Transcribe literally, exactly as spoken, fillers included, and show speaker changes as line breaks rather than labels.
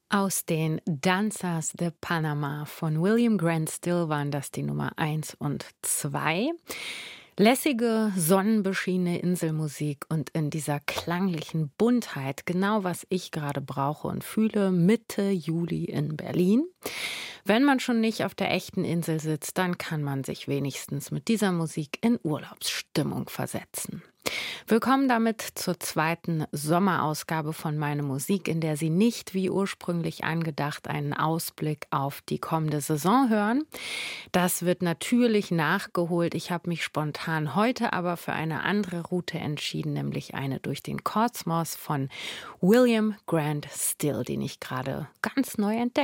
Aus den Dancers de Panama von William Grant Still waren das die Nummer eins und zwei. Lässige, sonnenbeschienene Inselmusik und in dieser klanglichen Buntheit genau, was ich gerade brauche und fühle, Mitte Juli in Berlin. Wenn man schon nicht auf der echten Insel sitzt, dann kann man sich wenigstens mit dieser Musik in Urlaubsstimmung versetzen. Willkommen damit zur zweiten Sommerausgabe von Meine Musik, in der Sie nicht, wie ursprünglich angedacht, einen Ausblick auf die kommende Saison hören. Das wird natürlich nachgeholt. Ich habe mich spontan heute aber für eine andere Route entschieden, nämlich eine durch den Kosmos von William Grant Still, den ich gerade ganz neu entdeckt